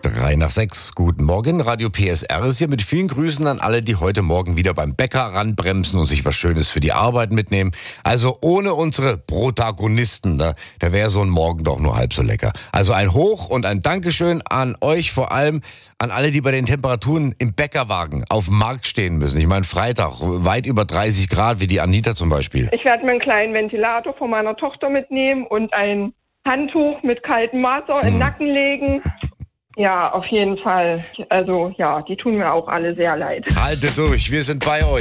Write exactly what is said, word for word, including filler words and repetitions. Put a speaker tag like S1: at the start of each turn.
S1: Drei nach sechs. Guten Morgen. Radio P S R ist hier mit vielen Grüßen an alle, die heute Morgen wieder beim Bäcker ranbremsen und sich was Schönes für die Arbeit mitnehmen. Also ohne unsere Protagonisten, da, da wäre so ein Morgen doch nur halb so lecker. Also ein Hoch und ein Dankeschön an euch, vor allem an alle, die bei den Temperaturen im Bäckerwagen auf dem Markt stehen müssen. Ich meine Freitag, weit über dreißig Grad, wie die Anita zum Beispiel.
S2: Ich werde mir einen kleinen Ventilator von meiner Tochter mitnehmen und ein Handtuch mit kaltem Wasser in den Nacken legen. Ja, auf jeden Fall. Also ja, die tun mir auch alle sehr leid.
S1: Haltet durch, wir sind bei euch.